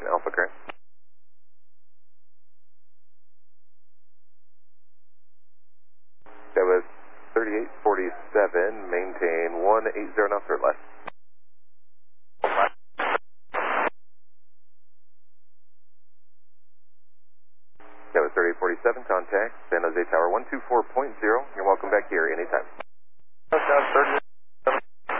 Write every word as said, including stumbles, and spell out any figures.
Alpha Crane. That was thirty-eight forty-seven, maintain one eighty knots or less. That was thirty-eight forty-seven, contact San Jose Tower one two four point zero. You're welcome back here anytime.